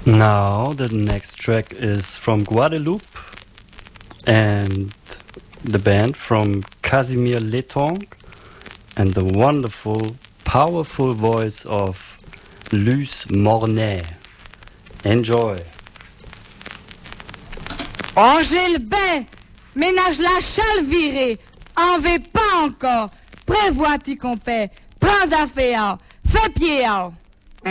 Now the next track is from Guadeloupe and the band from Casimir Letong and the wonderful, powerful voice of Luce Mornay. Enjoy. Angèle Bain, ménage la chale virée, en veux pas encore, prévois-tu qu'on paie, prends affaire, fais pied.